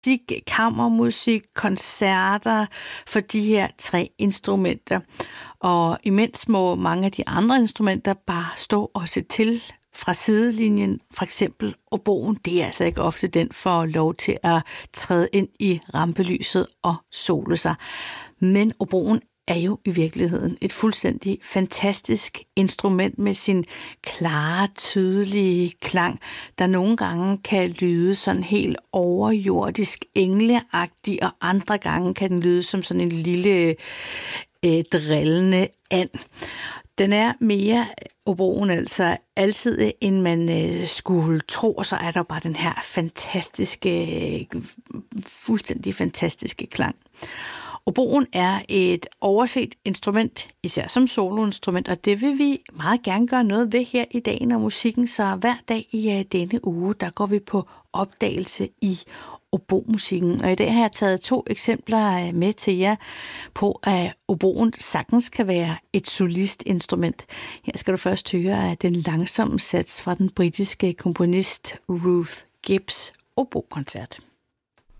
kammermusik, koncerter for de her 3 instrumenter. Og imens må mange af de andre instrumenter bare stå og se til fra sidelinjen. For eksempel oboen, det er altså ikke ofte, den får lov til at træde ind i rampelyset og sole sig. Men oboen er jo i virkeligheden et fuldstændig fantastisk instrument med sin klare, tydelige klang, der nogle gange kan lyde sådan helt overjordisk engleagtig, og andre gange kan den lyde som sådan en lille drillende and. Den er mere oboen altså altid, end man skulle tro, og så er der bare den her fuldstændig fantastiske klang. Oboen er et overset instrument, især som soloinstrument, og det vil vi meget gerne gøre noget ved her i Dagen og Musikken. Så hver dag i denne uge, der går vi på opdagelse i obomusikken. Og i dag har jeg taget 2 eksempler med til jer på, at oboen sagtens kan være et solistinstrument. Her skal du først høre den langsomme sats fra den britiske komponist Ruth Gibbs obokoncert.